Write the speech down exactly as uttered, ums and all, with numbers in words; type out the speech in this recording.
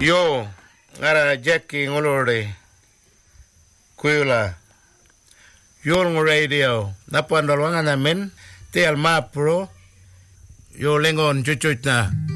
Yo, ngara Jackie ngolore. Kuila. Yo ng radio. Napandol wanga namin. Te al mapro. Yo lengon chuchut na.